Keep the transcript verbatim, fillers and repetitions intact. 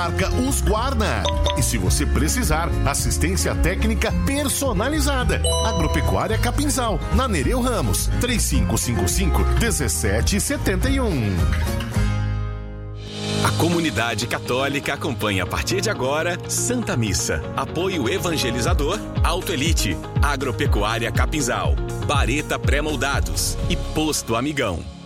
Marca Husqvarna. E se você precisar, assistência técnica personalizada. Agropecuária Capinzal, na Nereu Ramos, três cinco cinco cinco, um sete sete um. A comunidade católica acompanha a partir de agora Santa Missa, apoio evangelizador, Auto Elite, Agropecuária Capinzal, Bareta Pré-Moldados e Posto Amigão.